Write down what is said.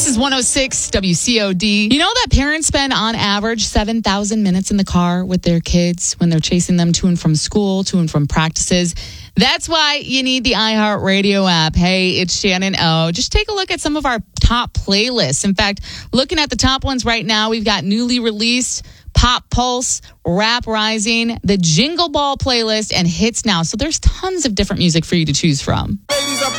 This is 106 WCOD. You know that parents spend on average 7,000 minutes in the car with their kids when they're chasing them to and from school, to and from practices. That's why you need the iHeartRadio app. Hey, it's Shannon O. Just take a look at some of our top playlists. In fact, looking at the top ones right now, we've got newly released Pop Pulse, Rap Rising, the Jingle Ball playlist, and Hits Now. So there's tons of different music for you to choose from. Ladies up